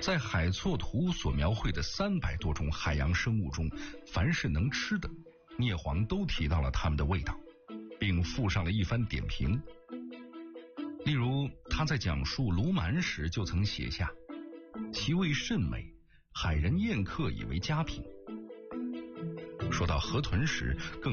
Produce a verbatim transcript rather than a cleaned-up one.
在海错图所描绘的三百多种海洋生物中，凡是能吃的，聂黄都提到了它们的味道，并附上了一番点评。例如他在讲述鲈鳗时就曾写下，其味甚美，海人宴客以为佳品。说到河豚时更